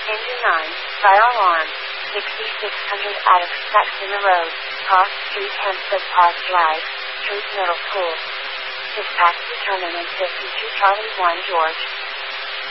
Engine 9, fire alarm, 6600 Adams Saxena Road, Cross Street Hempstead Park Drive, Street Middle School. Dispatch determinant 52 Charlie 1 George.